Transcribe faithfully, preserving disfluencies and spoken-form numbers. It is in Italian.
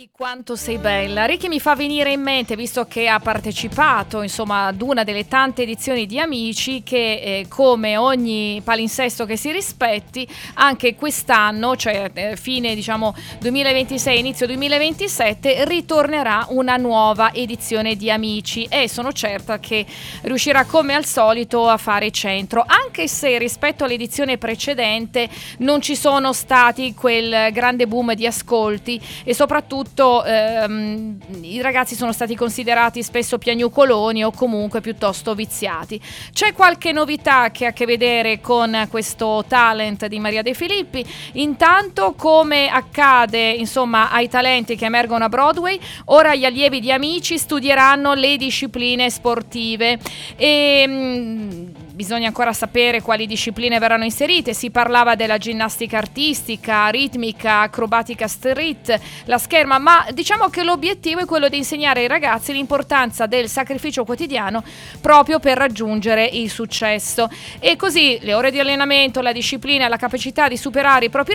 Ricky, quanto sei bella. Ricky mi fa venire in mente, visto che ha partecipato insomma ad una delle tante edizioni di Amici, che eh, come ogni palinsesto che si rispetti, anche quest'anno, cioè eh, fine diciamo duemilaventisei, inizio duemilaventisette, ritornerà una nuova edizione di Amici e sono certa che riuscirà come al solito a fare centro, anche se rispetto all'edizione precedente non ci sono stati quel grande boom di ascolti e soprattutto ehm, i ragazzi sono stati considerati spesso piagnucoloni o comunque piuttosto viziati. C'è qualche novità che ha a che vedere con questo talent di Maria De Filippi. Intanto, come accade insomma ai talenti che emergono a Broadway, ora gli allievi di Amici studieranno le discipline sportive e mh, bisogna ancora sapere quali discipline verranno inserite. Si parlava della ginnastica artistica, ritmica, acrobatica street, la scherma, ma diciamo che l'obiettivo è quello di insegnare ai ragazzi l'importanza del sacrificio quotidiano proprio per raggiungere il successo. E così le ore di allenamento, la disciplina, la capacità di superare i propri